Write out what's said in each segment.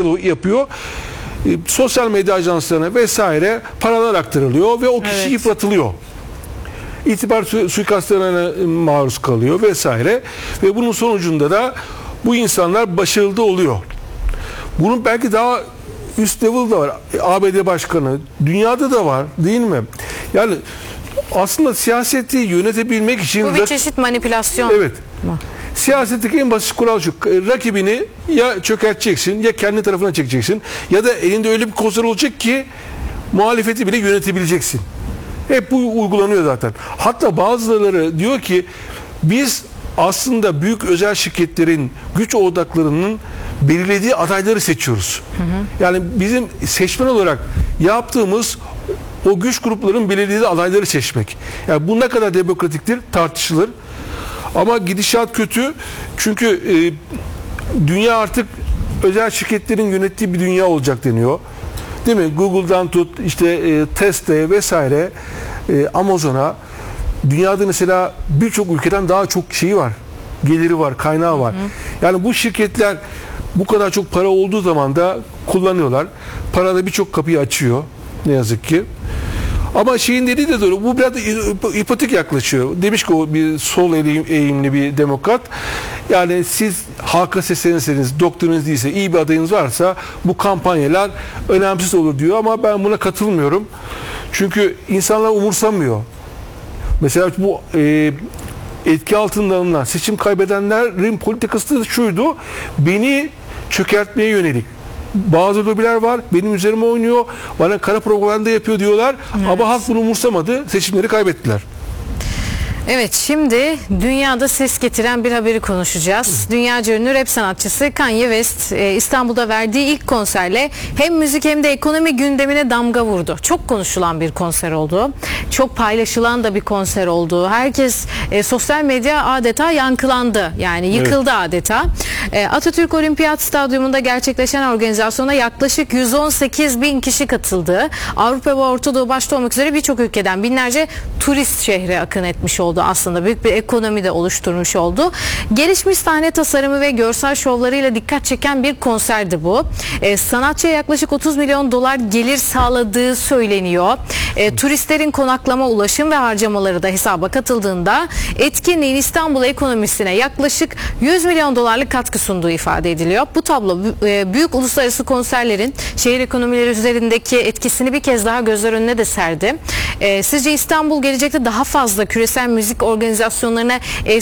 yapıyor? Sosyal medya ajanslarına vesaire paralar aktarılıyor ve o kişi yıpratılıyor. İtibar suikastlarına maruz kalıyor vesaire ve bunun sonucunda da bu insanlar başarılı oluyor. Bunun belki daha üst level da var. ABD Başkanı, dünyada da var, değil mi? Yani aslında siyaseti yönetebilmek için... Bu bir çeşit manipülasyon. Evet. Siyasetteki en basit kural şu: rakibini ya çökerteceksin, ya kendi tarafına çekeceksin, ya da elinde öyle bir konser olacak ki muhalefeti bile yönetebileceksin. Hep bu uygulanıyor zaten. Hatta bazıları diyor ki biz aslında büyük özel şirketlerin güç odaklarının belirlediği adayları seçiyoruz. Yani bizim seçmen olarak yaptığımız o güç grupların belirlediği adayları seçmek. Yani bu ne kadar demokratiktir tartışılır. Ama gidişat kötü. Çünkü dünya artık özel şirketlerin yönettiği bir dünya olacak deniyor. Değil mi? Google'dan tut, işte Tesla'ya vesaire, Amazon'a. Dünyada mesela birçok ülkeden daha çok şeyi var. Geliri var, kaynağı var. Yani bu şirketler bu kadar çok para olduğu zaman da kullanıyorlar. Para da birçok kapıyı açıyor. Ne yazık ki. Ama şeyin dediği de doğru. Bu biraz ipotik yaklaşıyor. Demiş ki o bir sol eğimli bir demokrat. Yani siz halka seslenirseniz, doktorunuz değilse, iyi bir adayınız varsa bu kampanyalar önemsiz olur diyor ama ben buna katılmıyorum. Çünkü insanlar umursamıyor. Mesela bu etki altında alınan seçim kaybedenlerin politikası da şuydu: beni çökertmeye yönelik bazı lobiler var, benim üzerime oynuyor, bana kara propaganda yapıyor diyorlar. Ama halk bunu umursamadı, seçimleri kaybettiler. Evet, şimdi dünyada ses getiren bir haberi konuşacağız. Dünyaca ünlü rap sanatçısı Kanye West İstanbul'da verdiği ilk konserle hem müzik hem de ekonomi gündemine damga vurdu. Çok konuşulan bir konser oldu. Çok paylaşılan da bir konser oldu. Herkes sosyal medya adeta yankılandı. Yani yıkıldı adeta. Atatürk Olimpiyat Stadyumunda gerçekleşen organizasyona yaklaşık 118 bin kişi katıldı. Avrupa ve Orta Doğu başta olmak üzere birçok ülkeden binlerce turist şehre akın etmiş oldu. Aslında büyük bir ekonomi de oluşturmuş oldu. Gelişmiş sahne tasarımı ve görsel şovlarıyla dikkat çeken bir konserdi bu. Sanatçıya yaklaşık 30 milyon dolar gelir sağladığı söyleniyor. Turistlerin konaklama, ulaşım ve harcamaları da hesaba katıldığında etkinliğin İstanbul ekonomisine yaklaşık 100 milyon dolarlık katkı sunduğu ifade ediliyor. Bu tablo büyük uluslararası konserlerin şehir ekonomileri üzerindeki etkisini bir kez daha gözler önüne de serdi. Sizce İstanbul gelecekte daha fazla küresel müzik organizasyonlarına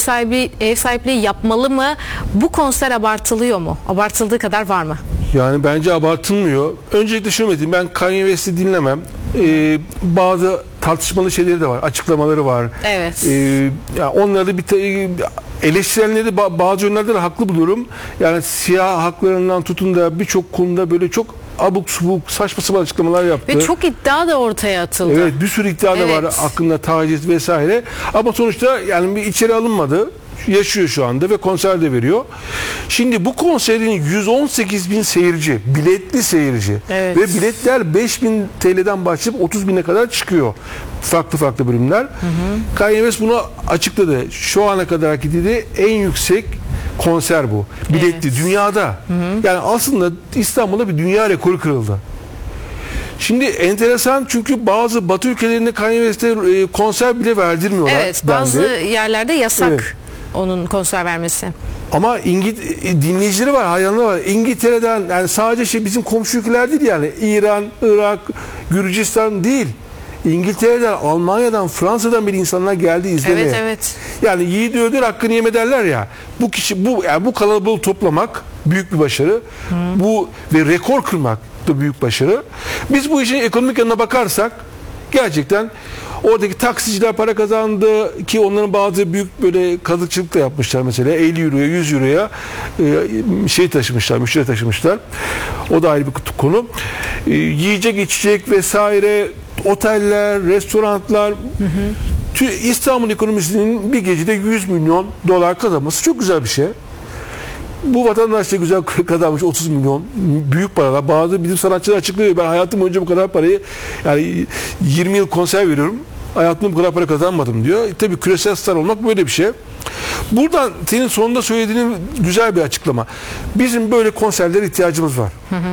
ev sahipliği yapmalı mı? Bu konser abartılıyor mu? Abartıldığı kadar var mı? Yani bence abartılmıyor. Öncelikle şunu diyeyim, ben Kanye West'i dinlemem. Bazı tartışmalı şeyleri de var, açıklamaları var. Evet. Yani onları eleştirenleri bazı yönlerde de haklı buluyorum. Yani siyah haklarından tutun da birçok konuda böyle çok abuk subuk, saçma sapan açıklamalar yaptı. Ve çok iddia da ortaya atıldı. Evet, bir sürü iddia da var hakkında, taciz vesaire. Ama sonuçta yani bir içeri alınmadı. Yaşıyor şu anda ve konser de veriyor. Şimdi bu konserin 118 bin seyirci, biletli seyirci ve biletler 5 bin TL'den başlayıp 30 bine kadar çıkıyor. Farklı bölümler. Kanye West bunu açıkladı. Şu ana kadarki dedi en yüksek konser bu. Biletli dünyada. Yani aslında İstanbul'da bir dünya rekoru kırıldı. Şimdi enteresan, çünkü bazı Batı ülkelerinde Kanye West'e konser bile verdirmiyorlar. Evet, bazı yerlerde yasak onun konser vermesi. Ama dinleyicileri var, hayranları var. İngiltere'den, yani sadece bizim komşu ülkeler değil, yani İran, Irak, Gürcistan değil. İngiltere'den, Almanya'dan, Fransa'dan bile insanlar geldi izlemeye. Evet. Yani yiğidi öldür hakkını yeme derler ya. Bu kalabalığı toplamak büyük bir başarı. Bu ve rekor kırmak da büyük başarı. Biz bu işin ekonomik yanına bakarsak gerçekten oradaki taksiciler para kazandı ki onların bazı büyük böyle kazıkçılık da yapmışlar, mesela 50 euroya 100 euroya müşteri taşımışlar. O da ayrı bir konu. Yiyecek içecek vesaire, oteller, restoranlar, İstanbul ekonomisinin bir gecede 100 milyon dolar kazanması çok güzel bir şey. Bu vatandaş da güzel kazanmış 30 milyon. Büyük paralar. Bazı bizim sanatçılar açıklıyor. Ben hayatım boyunca bu kadar parayı, yani 20 yıl konser veriyorum, hayatımda bu kadar para kazanmadım diyor. Tabii küresel star olmak böyle bir şey. Buradan senin sonunda söylediğin güzel bir açıklama. Bizim böyle konserlere ihtiyacımız var.